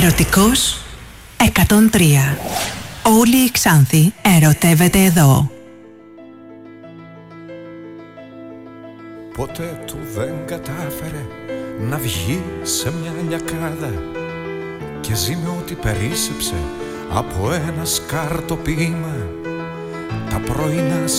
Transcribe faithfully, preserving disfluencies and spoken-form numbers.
Ερωτικός εκατόν τρία. Όλη η Ξάνθη ερωτεύεται εδώ. Ποτέ του δεν κατάφερε να βγει σε μια λιακάδα και ζει με ό,τι περίσσεψε από ένα σκάρτο ποίημα. Τα πρωινά